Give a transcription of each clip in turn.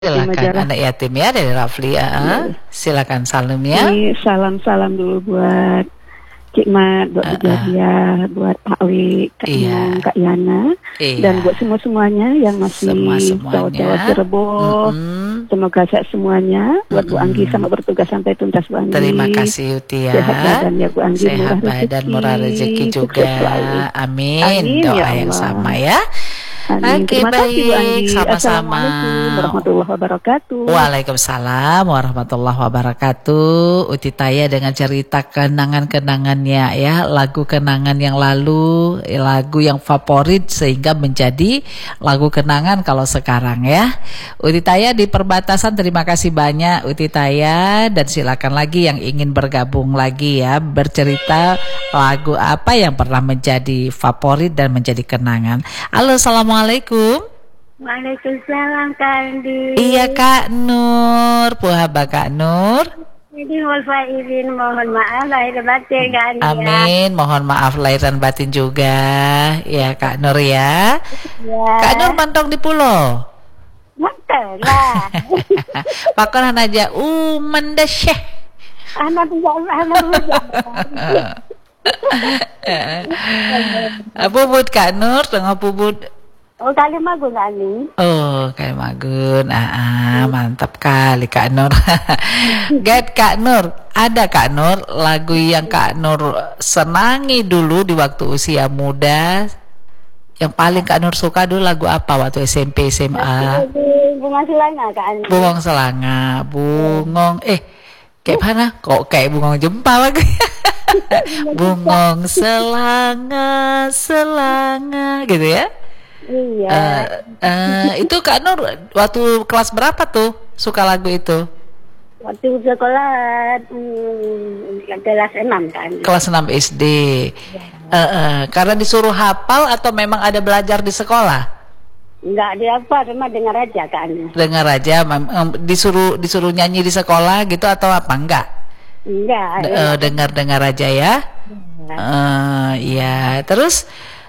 di Silakan Majalah. anak yatim ya dari Rafli ya. Iya. Silakan salam ya. Ini salam-salam dulu buat Cik Mat, buat Bu Jadia, buat Pak Wi, Kak Iya. Nung, Kak Yana, Iya. dan buat semua-semuanya yang masih Semua-semuanya. Jawa-Jawa Cirebon. Semoga sehat semuanya. Buat Bu Anggi sama bertugas sampai tuntas Bu Anggi. Terima kasih Uti ya. Sehat badan ya Bu Anggi, Sehat badan, murah rezeki juga. Sukses selalu. Amin. Amin, Doa ya yang Allah. sama ya. Amin. Oke, Terima kasih Bu Anggi. baik. Sama-sama. Assalamualaikum warahmatullahi wabarakatuh. Waalaikumsalam warahmatullahi wabarakatuh. Uti Taya dengan cerita kenangan-kenangannya ya, lagu kenangan yang lalu, lagu yang favorit sehingga menjadi lagu kenangan kalau sekarang ya. Uti Taya di perbatasan, terima kasih banyak Uti Taya, dan silakan lagi yang ingin bergabung lagi ya, bercerita lagu apa yang pernah menjadi favorit dan menjadi kenangan. Halo, assalamualaikum. Waalaikumsalam Kak Andi. Iya Kak Nur, puhaba Kak Nur. Jadi Faizin mohon maaf lahir batin Kak Andi. Amin, mohon maaf lahir dan batin juga. Ya Kak Nur ya. Ya. Kak Nur mantong di pulau. Betul lah. Pakonan aja mendesyeh. Anak Bubut Kak Nur, tengah bubut. Oh kali magu Kak Andi. Oh, kayak magun. Mantap kali Kak Nur. Guide Kak Nur, ada Kak Nur lagu yang Kak Nur senangi dulu di waktu usia muda? Yang paling Kak Nur suka dulu lagu apa waktu SMP, SMA? Bunga Selanga Kak Andi. Bungong Selanga, Bungong kayak mana? Kok kayak Bungong Jempa lagi? Bungong Selanga, Selanga gitu ya? Iya. Itu Kak Nur waktu kelas berapa tuh suka lagu itu? Waktu sekolah kelas 6 Kak Andi. Kelas 6 SD. Karena disuruh hafal atau memang ada belajar di sekolah? Enggak ada apa, cuma dengar aja Kak Andi. Dengar aja, disuruh nyanyi di sekolah gitu atau apa? Enggak. Enggak. Dengar aja ya. Iya. Terus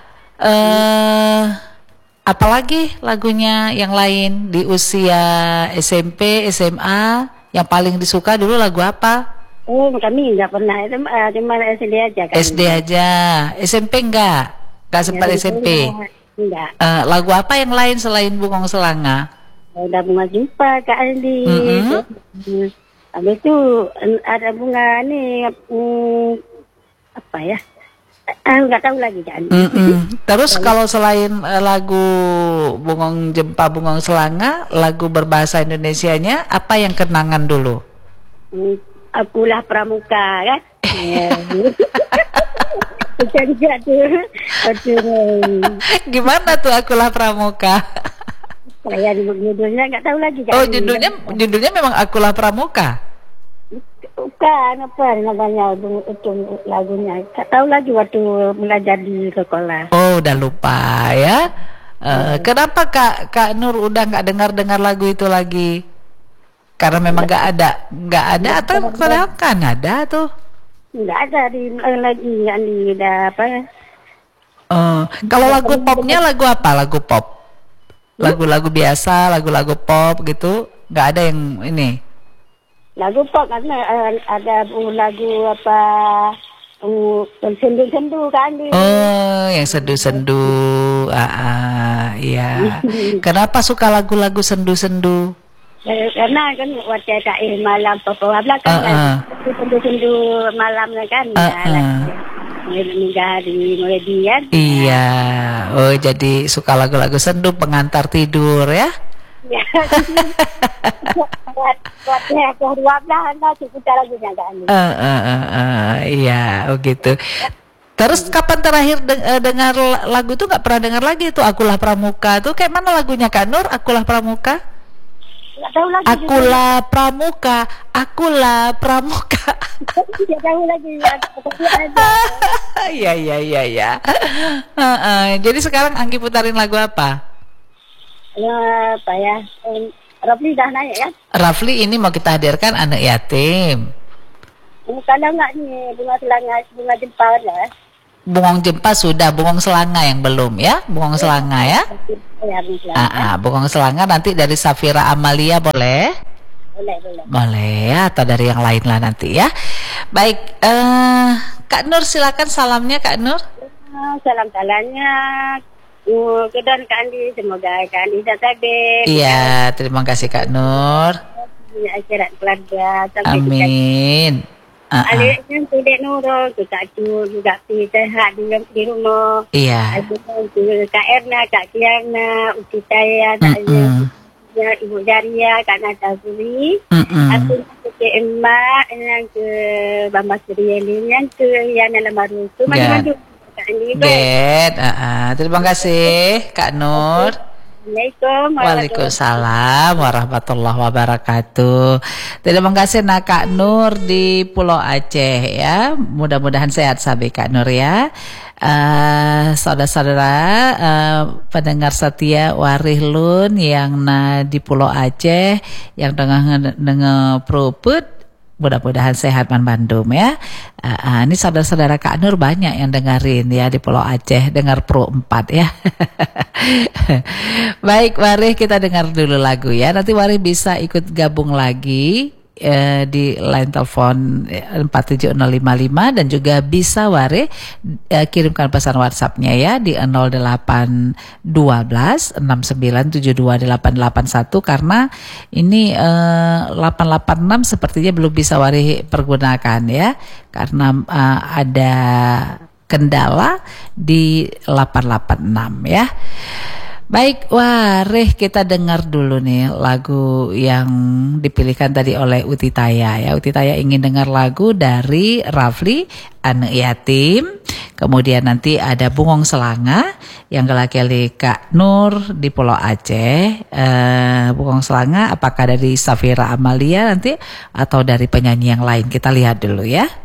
apalagi lagunya yang lain di usia SMP, SMA yang paling disuka dulu lagu apa? Oh, kami enggak pernah itu cuma SD aja Kak. SD aja. SMP enggak sempat Ya, SMP. Enggak. Lagu apa yang lain selain Bungong Selanga? Ada bunga jumpa Kak Andi. Habis itu ada bunga nih apa ya? Enggak tahu lagi Kak Andi. Terus kalau selain lagu Bungong Jempa, Bungong Selanga, lagu berbahasa Indonesianya apa yang kenangan dulu? Akulah Pramuka kan. Juga tuh. Gimana tuh Akulah Pramuka? Saya judulnya enggak tahu lagi Kak. Oh, judulnya memang Akulah Pramuka. Bukan apa namanya itu lagunya. Enggak tahu lagi waktu belajar di sekolah. Oh, udah lupa ya. Kenapa Kak Nur udah nggak dengar lagu itu lagi? Karena memang nggak ada atau kan ada tuh? Nggak ada lagi apa? Kalau lagu popnya lagu apa? Lagu pop? Lagu-lagu biasa, lagu-lagu pop gitu? Nggak ada yang ini? Lagu pop karena ada lagu apa? Sendu-sendu kan? Oh, yang sendu-sendu. Iya. Kenapa suka lagu-lagu sendu-sendu? Karena kan waktu malam Papua kan sendu-sendu malam kan mulai dia. Iya. Oh, jadi suka lagu-lagu sendu pengantar tidur ya? Ya. Buatnya aku ruaplah cukup lagunya kan. Iya, begitu. Terus kapan terakhir dengar lagu itu? Nggak pernah dengar lagi itu Akulah Pramuka tuh kayak mana lagunya Kak Nur? Akulah Pramuka? Nggak tahu lagi. Akulah Pramuka, Akulah Pramuka. Tidak tahu lagi. Iya. Jadi sekarang Anggi putarin lagu apa? Apa ya? Rafli dah naik ya? Rafli ini mau kita hadirkan anak yatim. Kalau enggak nih bunga Selanga, bunga Jempa lah. Bungong Jempa sudah, Bungong Selanga yang belum ya, Bungong Selanga ya. Bungong Selanga nanti dari Safira Amalia boleh? Boleh atau dari yang lain lah nanti ya. Baik, Kak Nur silakan salamnya Kak Nur. Salam-salamnya kedan Kak Andi, semoga Kak Andi tabir. Iya, terima kasih Kak Nur. Akhirat keluarga. Amin. Adik yang tidak nurul, Kak Tur juga sehat di rumah. Iya. Kak Erna, Kak Kiana, Uti Taya, Ibu Jaria, Kak Natazuri. Aku ke Emak, yang ke Bamba Surieli, yang ke Yana Lamaru. Itu maju-maju. Terima kasih Kak Nur. Waalaikumsalam warahmatullahi wabarakatuh. Terima kasih Kak Nur di Pulau Aceh ya. Mudah-mudahan sehat sabi Kak Nur ya. Saudara-saudara pendengar setia Warihlun yang di Pulau Aceh yang dengan propet, mudah-mudahan sehat man Bandung ya. Ini saudara-saudara Kak Nur banyak yang dengerin ya di Pulau Aceh, dengar Pro 4 ya. Baik, mari kita dengar dulu lagu ya. Nanti mari bisa ikut gabung lagi di line telepon 47055 dan juga bisa Wari kirimkan pesan WhatsApp-nya ya di 0812 69728881 karena ini 886 sepertinya belum bisa Wari pergunakan ya karena ada kendala di 886 ya. Baik, Warih kita dengar dulu nih lagu yang dipilihkan tadi oleh Uti Taya ya. Uti Taya ingin dengar lagu dari Rafli Ane Yatim. Kemudian nanti ada Bungong Selanga yang gelakeli Kak Nur di Pulau Aceh. Bungong Selanga apakah dari Safira Amalia nanti atau dari penyanyi yang lain? Kita lihat dulu ya.